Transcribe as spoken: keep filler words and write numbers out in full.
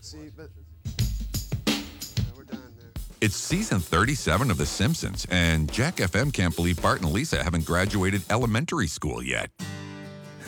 see, but yeah, we're done there. It's season thirty-seven of The Simpsons, and Jack F M can't believe Bart and Lisa haven't graduated elementary school yet.